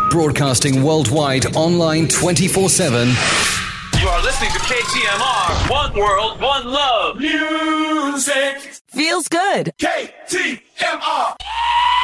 Broadcasting worldwide, online 24/7. You are listening to KTMR. One world, one love. Music feels good. KTMR.